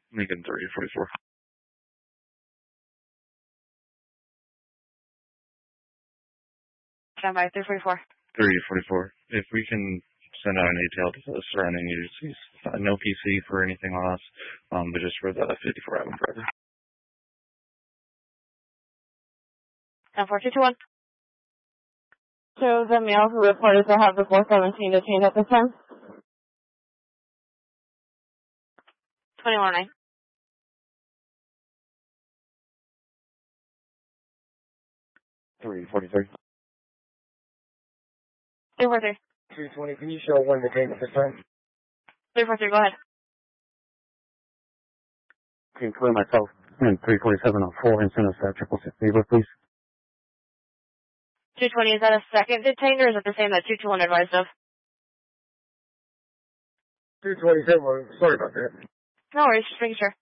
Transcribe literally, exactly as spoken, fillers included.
Lincoln three forty-four. Stand by, three forty-four. three forty-four. If we can send out an A T L to the surrounding agencies. Uh, no P C for anything on us, um, but just for the fifty-four Avenue driver. ten four two two one. So the male who reported to have the four seventeen detained at this time? twenty-one nine. three forty-three. three forty-three. two twenty, can you show one detained at this time? three forty-three, go ahead. Can clear myself in three forty-seven on four and send us that triple six fever, please. two twenty, is that a second detained or is it the same that two twenty-one advised of? two twenty-seven, sorry about that. No worries, just making sure.